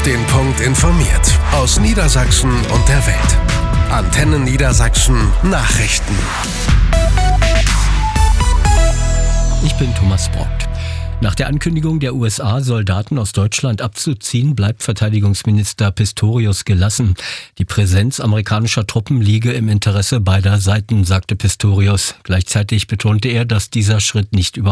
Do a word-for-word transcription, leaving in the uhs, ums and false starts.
den Punkt informiert. Aus Niedersachsen und der Welt. Antenne Niedersachsen Nachrichten. Ich bin Thomas Brock. Nach der Ankündigung der U S A, Soldaten aus Deutschland abzuziehen, bleibt Verteidigungsminister Pistorius gelassen. Die Präsenz amerikanischer Truppen liege im Interesse beider Seiten, sagte Pistorius. Gleichzeitig betonte er, dass dieser Schritt nicht über